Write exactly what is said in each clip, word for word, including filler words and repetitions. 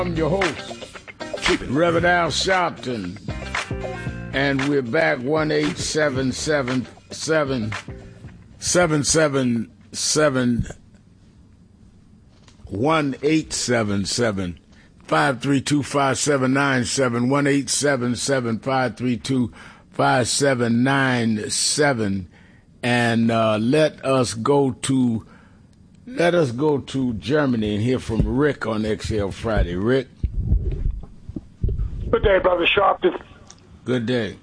I'm your host, Reverend Al Sharpton, and we're back one eight seven seven seven seven seven seven one eight seven seven five three two five seven nine seven one eight seven seven five three two five seven nine seven, and uh, let us go to let us go to Germany and hear from Rick on X L Friday. Rick. Good day, Brother Sharpton. Good day.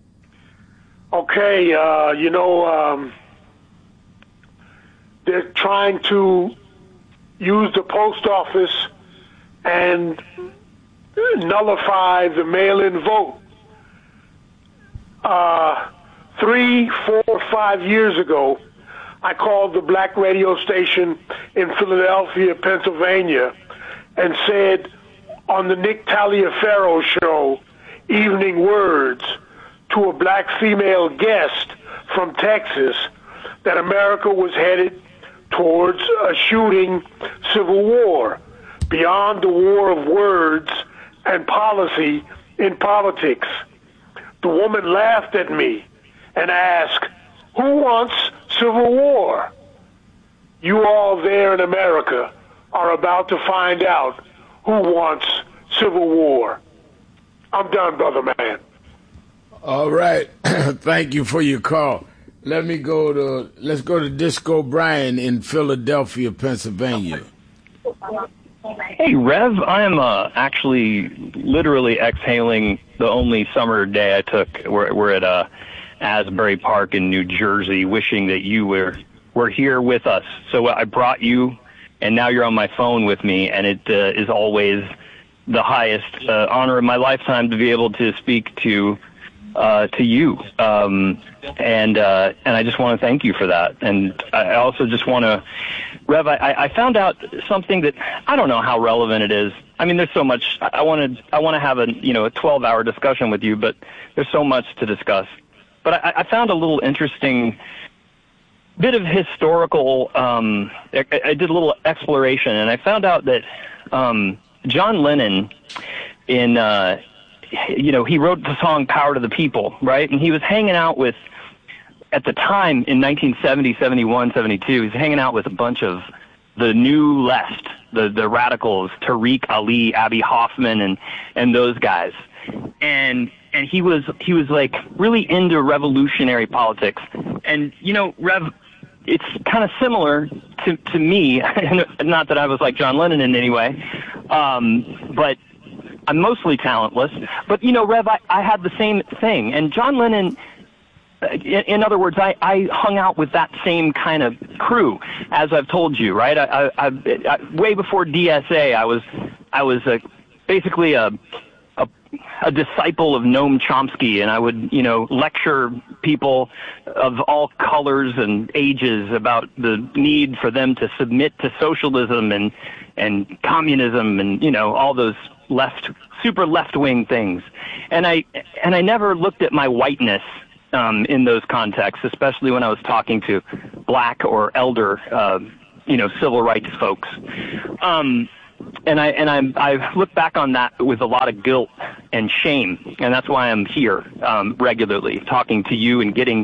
Okay, uh, you know, um, they're trying to use the post office and nullify the mail-in vote. Uh, three, four, five years ago, I called the black radio station in Philadelphia, Pennsylvania, and said on the Nick Taliaferro show, Evening Words, to a black female guest from Texas, that America was headed towards a shooting civil war, beyond the war of words and policy in politics. The woman laughed at me and asked, "Who wants civil war?" You all there in America are about to find out who wants civil war. I'm done, brother man. All right. Thank you for your call. Let me go to, let's go to Disco Brian in Philadelphia, Pennsylvania. Hey, Rev, I am uh, actually literally exhaling the only summer day I took. We're, we're at uh, Asbury Park in New Jersey, wishing that you were, were here with us. So I brought you, and now you're on my phone with me, and it uh, is always the highest uh, honor of my lifetime to be able to speak to uh, to you. Um, and uh, and I just want to thank you for that. And I also just want to, Rev, I, I found out something that I don't know how relevant it is. I mean, there's so much. I want to I want to have a you know a twelve hour discussion with you, but there's so much to discuss. But I, I found a little interesting bit of historical. Um, I, I did a little exploration, and I found out that um, John Lennon, in uh, you know, he wrote the song "Power to the People," right? And he was hanging out with, at the time in nineteen seventy, seventy-one, seventy-two, he's hanging out with a bunch of the new left, the the radicals, Tariq Ali, Abbie Hoffman, and and those guys. And and he was he was like really into revolutionary politics. And you know, Rev, it's kind of similar to to me. Not that I was like John Lennon in any way, um, but I'm mostly talentless. But you know, Rev, I, I had the same thing. And John Lennon, in, in other words, I, I hung out with that same kind of crew, as I've told you, right? I, I, I, I way before D S A, I was I was a, basically a A, a disciple of Noam Chomsky, and I would, you know, lecture people of all colors and ages about the need for them to submit to socialism and and communism and, you know, all those left, super left-wing things. And I and I never looked at my whiteness um, in those contexts, especially when I was talking to black or elder, uh, you know, civil rights folks. Um, And I and I I look back on that with a lot of guilt and shame, and that's why I'm here um, regularly, talking to you and getting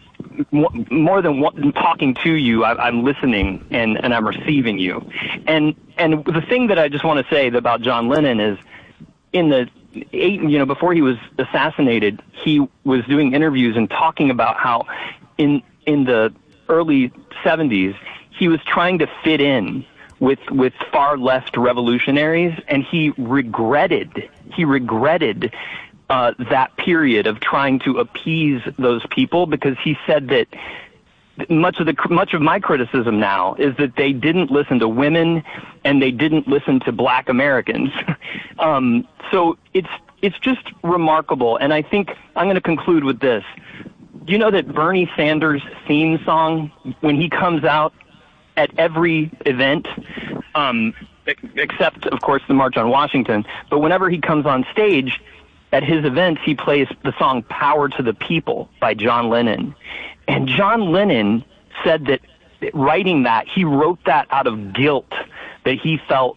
more than one, talking to you. I, I'm listening and, and I'm receiving you. And and the thing that I just want to say about John Lennon is, in the eight, you know, before he was assassinated, he was doing interviews and talking about how in in the early seventies he was trying to fit in with with far left revolutionaries, and he regretted he regretted uh, that period of trying to appease those people, because he said that much of the much of my criticism now is that they didn't listen to women and they didn't listen to black Americans. um, so it's it's just remarkable, and I think I'm going to conclude with this. Do you know that Bernie Sanders' theme song, when he comes out at every event, um, except, of course, the March on Washington, but whenever he comes on stage at his events, he plays the song "Power to the People" by John Lennon. And John Lennon said that writing that, he wrote that out of guilt, that he felt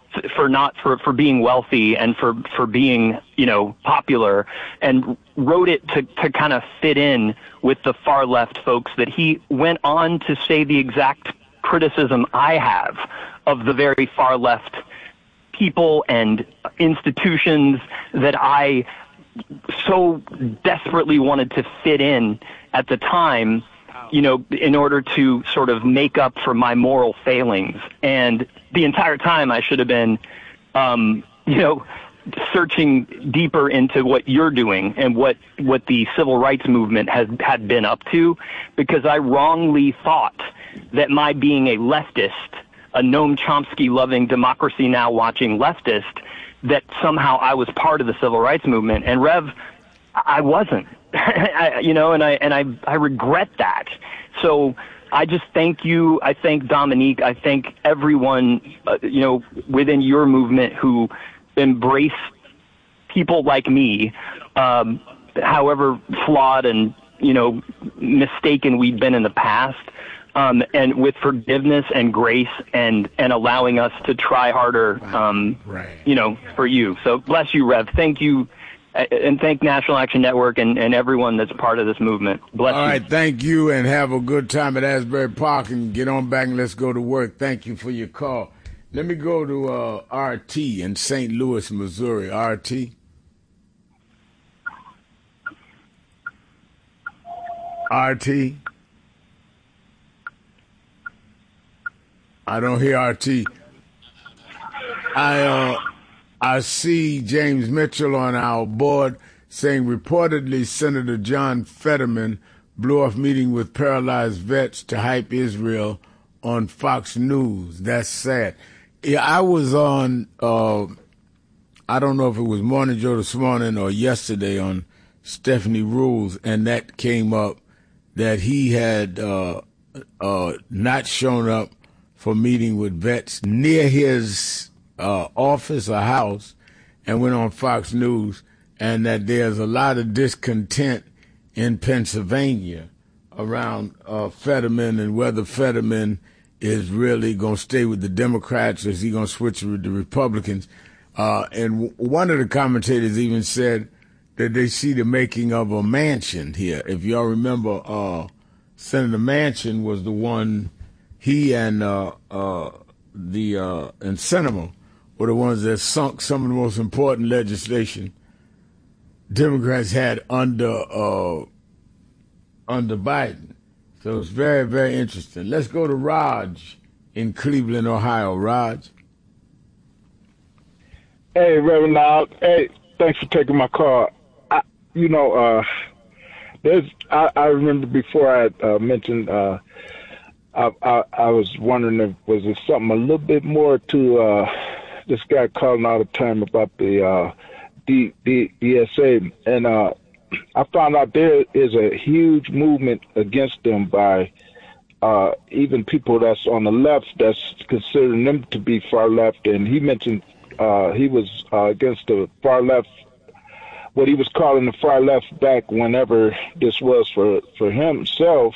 for not for, for being wealthy and for, for being, you know, popular, and wrote it to, to kind of fit in with the far left folks that he went on to say the exact criticism I have of the very far left people and institutions that I so desperately wanted to fit in at the time, you know, in order to sort of make up for my moral failings. And the entire time I should have been, um, you know, searching deeper into what you're doing and what, what the civil rights movement has had been up to, because I wrongly thought that my being a leftist, a Noam Chomsky-loving, Democracy Now! Watching leftist, that somehow I was part of the civil rights movement. And Rev, I wasn't. I, you know, and I and I I regret that. So I just thank you. I thank Dominique. I thank everyone, uh, you know, within your movement who embrace people like me, um, however flawed and, you know, mistaken we've been in the past, um, and with forgiveness and grace and, and allowing us to try harder, um, right. you know, for you. So bless you, Rev. Thank you. And thank National Action Network and, and everyone that's part of this movement. Bless All you. right, thank you, and have a good time at Asbury Park, and get on back and let's go to work. Thank you for your call. Let me go to uh, R T in Saint Louis, Missouri. R T? R T? I don't hear R T. I, uh... I see James Mitchell on our board saying reportedly Senator John Fetterman blew off meeting with paralyzed vets to hype Israel on Fox News. That's sad. Yeah, I was on, uh, I don't know if it was Morning Joe this morning or yesterday on Stephanie Rules, and that came up that he had uh, uh, not shown up for meeting with vets near his Uh, office or house, and went on Fox News, and that there's a lot of discontent in Pennsylvania around uh, Fetterman and whether Fetterman is really going to stay with the Democrats or is he going to switch with the Republicans. Uh, and w- one of the commentators even said that they see the making of a Manchin here. If y'all remember, uh, Senator Manchin was the one, he and uh, uh, the uh, and Sinema were the ones that sunk some of the most important legislation Democrats had under uh, under Biden. So it's very, very interesting. Let's go to Raj in Cleveland, Ohio. Raj. Hey, Reverend Al. Hey, thanks for taking my call. I, you know, uh, there's. I, I remember before I uh, mentioned. Uh, I, I, I was wondering if was there something a little bit more to. Uh, This guy calling all the time about the uh, D, D, D S A, and uh, I found out there is a huge movement against them by uh, even people that's on the left that's considering them to be far left. And he mentioned uh, he was uh, against the far left, what he was calling the far left back whenever this was for, for himself.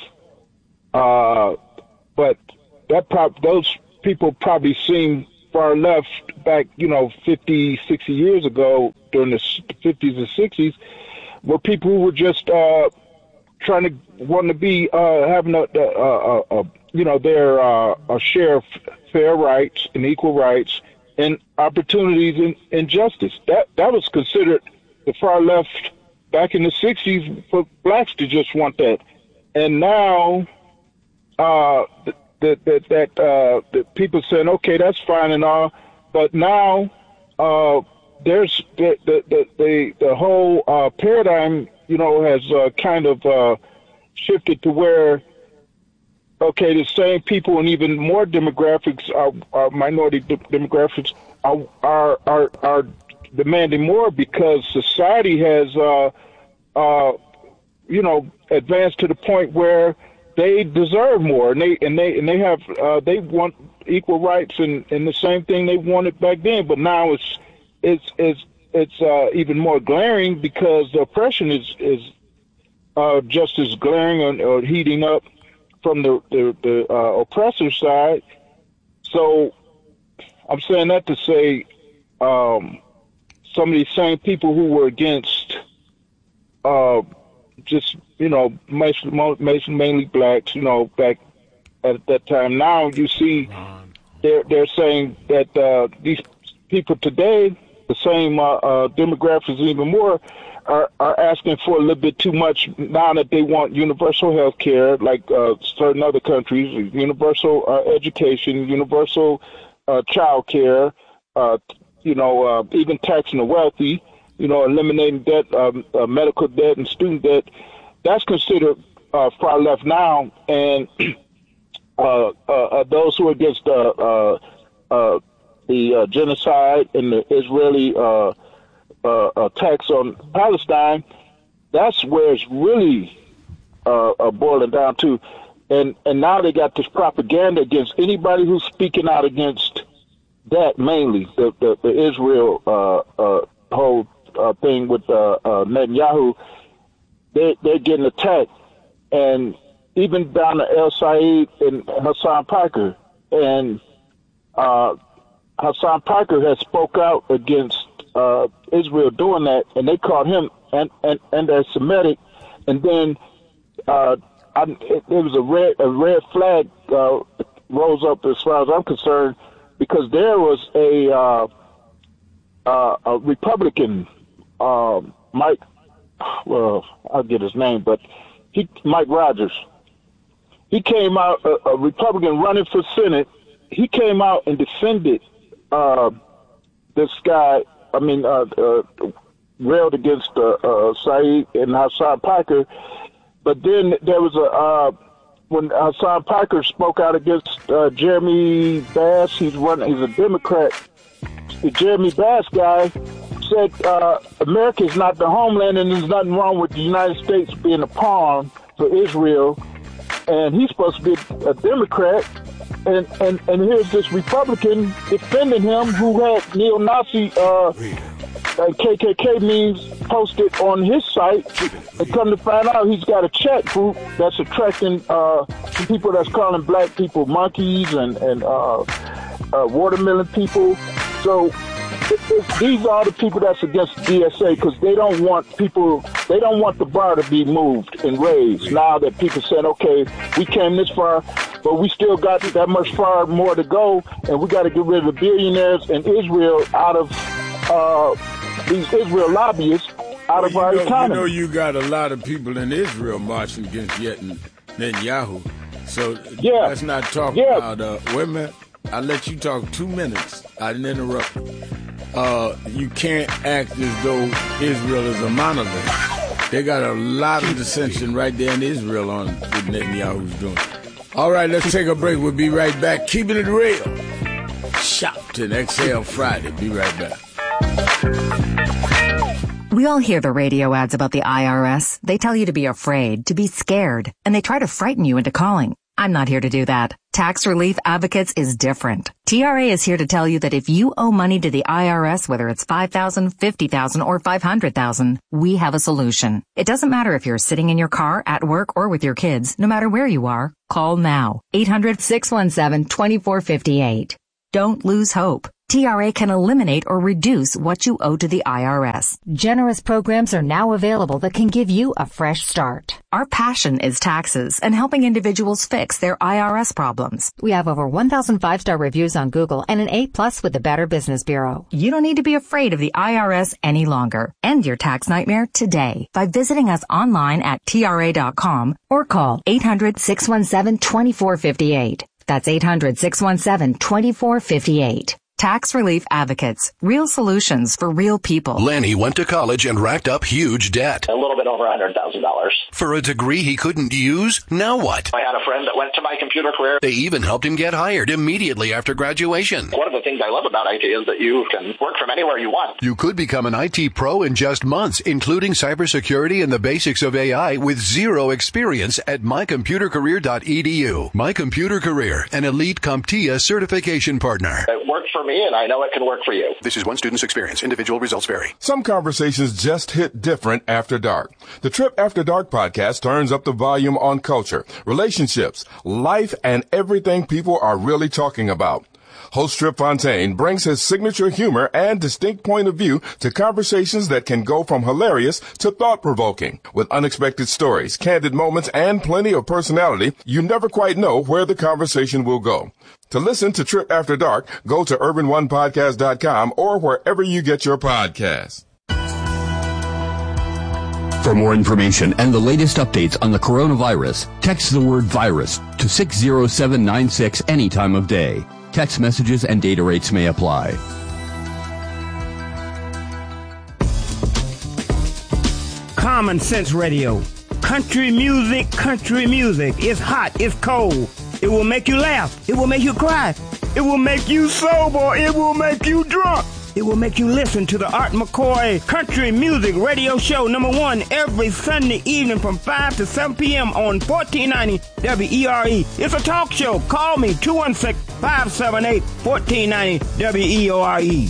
Uh, but that prop, those people probably seem far left back, you know, fifty, sixty years ago during the fifties and sixties, were people who were just uh, trying to want to be uh, having a, a, a, a you know, their uh, a share of fair rights and equal rights and opportunities and, and justice. That that was considered the far left back in the sixties for blacks to just want that, and now. Uh, That that that uh, that people saying, okay, that's fine and all, but now uh, there's the the the the, the whole uh, paradigm, you know, has uh, kind of uh, shifted to where, okay, the same people and even more demographics, are, are minority de- demographics, are, are are are demanding more because society has, uh, uh, you know, advanced to the point where they deserve more, and they and they and they have uh, they want equal rights and, and the same thing they wanted back then. But now it's it's it's it's uh, even more glaring because the oppression is is uh, just as glaring or, or heating up from the the, the uh, oppressor side. So I'm saying that to say um, some of these same people who were against uh, just, you know, mainly blacks, you know, back at that time. Now you see they're, they're saying that uh, these people today, the same uh, uh, demographics even more, are, are asking for a little bit too much now that they want universal health care, like uh, certain other countries, universal uh, education, universal uh, child care, uh, you know, uh, even taxing the wealthy, you know, eliminating debt, um, uh, medical debt and student debt. That's considered uh, far left now. And uh, uh, uh, those who are against uh, uh, uh, the uh, genocide and the Israeli uh, uh, attacks on Palestine, that's where it's really uh, uh, boiling down to. And and now they got this propaganda against anybody who's speaking out against that, mainly the the, the Israel uh, uh, whole uh, thing with uh, uh, Netanyahu. They they're getting attacked, and even down to El Said and Hassan Piker, and uh, Hassan Piker has spoke out against uh, Israel doing that, and they called him an, an, anti-Semitic, and then uh, I, it, it was a red a red flag uh, rose up as far as I'm concerned, because there was a uh, uh, a Republican, uh, Mike, well, I'll get his name, but he Mike Rogers. He came out, a, a Republican running for Senate. He came out and defended uh, this guy. I mean, uh, uh, railed against uh, uh, Said and Hassan Piker. But then there was a uh, when Hassan Piker spoke out against uh, Jeremy Bass. He's running. He's a Democrat. The Jeremy Bass guy said uh, America is not the homeland, and there's nothing wrong with the United States being a pawn for Israel. And he's supposed to be a Democrat, and, and, and here's this Republican defending him who had neo-Nazi uh, uh, K K K memes posted on his site, and come to find out he's got a chat group that's attracting uh, people that's calling black people monkeys and, and uh, uh, watermelon people. So it, it, these are the people that's against the D S A, because they don't want people, they don't want the bar to be moved and raised. Now that people said, okay, we came this far, but we still got that much far more to go, and we got to get rid of the billionaires and Israel out of uh, these Israel lobbyists out of well, our know, economy. You know, you got a lot of people in Israel marching against Netanyahu. So yeah. let's not talk yeah. about uh, women. I let you talk two minutes. I didn't interrupt. Uh, you can't act as though Israel is a monolith. They got a lot of dissension right there in Israel on what Netanyahu's doing. All right, let's take a break. We'll be right back. Keeping it real. Shout and Exhale Friday. Be right back. We all hear the radio ads about the I R S. They tell you to be afraid, to be scared, and they try to frighten you into calling. I'm not here to do that. Tax Relief Advocates is different. T R A is here to tell you that if you owe money to the I R S, whether it's five thousand dollars, fifty thousand dollars, or five hundred thousand dollars, we have a solution. It doesn't matter if you're sitting in your car, at work, or with your kids. No matter where you are, call now. eight hundred, six one seven, two four five eight. Don't lose hope. T R A can eliminate or reduce what you owe to the I R S. Generous programs are now available that can give you a fresh start. Our passion is taxes and helping individuals fix their I R S problems. We have over one thousand five-star reviews on Google and an A plus with the Better Business Bureau. You don't need to be afraid of the I R S any longer. End your tax nightmare today by visiting us online at T R A dot com or call eight hundred, six one seven, two four five eight. That's eight hundred, six one seven, two four five eight. Tax Relief Advocates. Real solutions for real people. Lanny went to college and racked up huge debt. A little bit over one hundred thousand dollars. For a degree he couldn't use? Now what? I had a friend that went to My Computer Career. They even helped him get hired immediately after graduation. One of the things I love about I T is that you can work from anywhere you want. You could become an I T pro in just months, including cybersecurity and the basics of A I with zero experience at my computer career dot e d u. My Computer Career, an elite CompTIA certification partner. It worked for me, and I know it can work for you. This is one student's experience. Individual results vary. Some conversations just hit different after dark. The Trip After Dark podcast turns up the volume on culture, relationships, life, and everything people are really talking about. Host Trip Fontaine brings his signature humor and distinct point of view to conversations that can go from hilarious to thought-provoking. With unexpected stories, candid moments, and plenty of personality, you never quite know where the conversation will go. To listen to Trip After Dark, go to urban one podcast dot com or wherever you get your podcasts. For more information and the latest updates on the coronavirus, text the word virus to six zero seven nine six any time of day. Text messages and data rates may apply. Common Sense Radio. Country music, country music. It's hot, it's cold. It will make you laugh. It will make you cry. It will make you sober. It will make you drunk. It will make you listen to the Art McCoy Country Music Radio Show, number one, every Sunday evening from five to seven p.m. on fourteen ninety W E R E. It's a talk show. Call me, two one six, five seven eight, one four nine zero W E R E.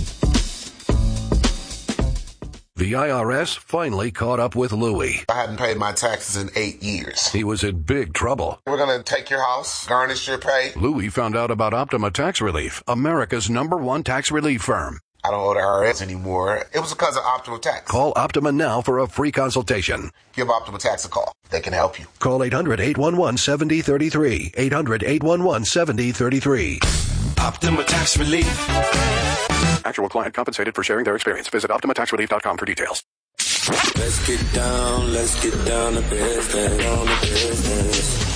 The I R S finally caught up with Louie. I hadn't paid my taxes in eight years. He was in big trouble. We're going to take your house, garnish your pay. Louie found out about Optima Tax Relief, America's number one tax relief firm. I don't owe the I R S anymore. It was because of Optima Tax. Call Optima now for a free consultation. Give Optima Tax a call. They can help you. Call eight hundred, eight one one, seven zero three three. eight hundred, eight one one, seven zero three three. Optima Tax Relief. Actual client compensated for sharing their experience. Visit optima tax relief dot com for details. Let's get down, let's get down to business, down to business.